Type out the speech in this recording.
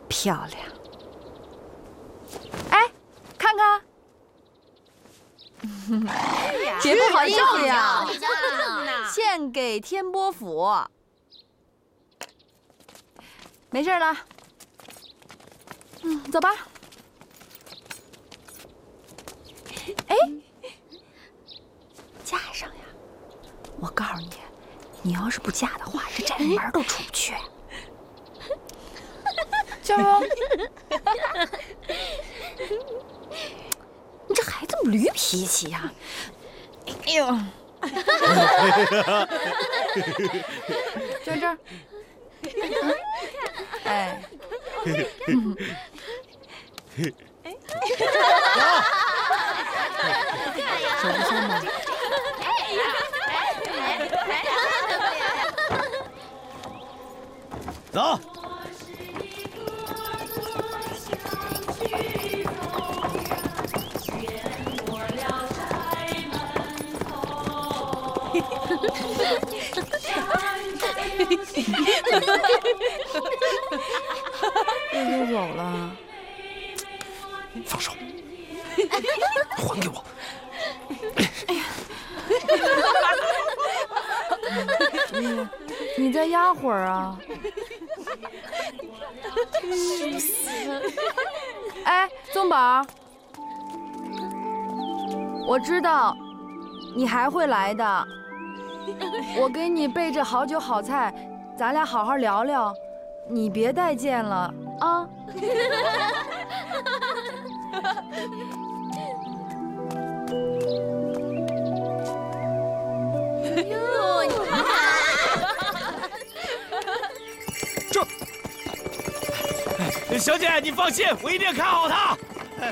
漂亮。哎，看看，别不好意思呀，献给天波府。没事了，走吧。哎，嫁上呀！我告诉你，你要是不嫁的话，这宅门都出不去。娇柔，你这孩子怎么驴脾气呀？哎呦，就这儿。哎，手不酸吗？ 走。 又走了。 放手，还给我。 你再压会儿啊。哎，宗宝，我知道你还会来的。我给你备着好酒好菜，咱俩好好聊聊。你别再见了啊！ 小姐，你放心，我一定看好他。